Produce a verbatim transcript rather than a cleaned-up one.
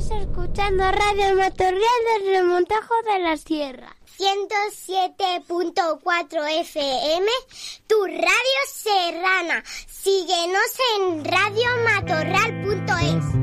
escuchando Radio Matorral desde Montajo de la Sierra. ciento siete punto cuatro F M, tu radio serrana. Síguenos en radio matorral punto es.